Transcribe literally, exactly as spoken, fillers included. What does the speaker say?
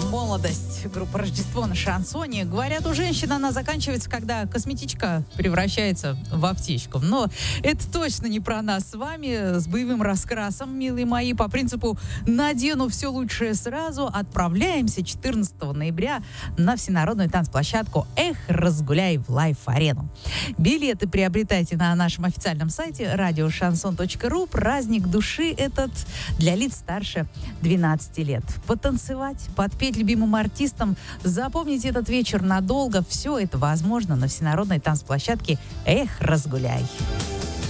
молодость. Группа «Рождество» на шансоне. Говорят, у женщин она заканчивается, когда косметичка превращается в аптечку. Но это точно не про нас с вами. С боевым раскрасом, милые мои, по принципу «надену все лучшее сразу», отправляемся четырнадцатого ноября на всенародную танцплощадку «Эх, разгуляй» в Лайф-арену. Билеты приобретайте на нашем официальном сайте радио шансон точка ру. Праздник души этот для лиц старше двенадцати лет. Потанцевать, подпеть любимым артистам, запомнить этот вечер надолго. Все это возможно на всенародной танцплощадке «Эх, разгуляй».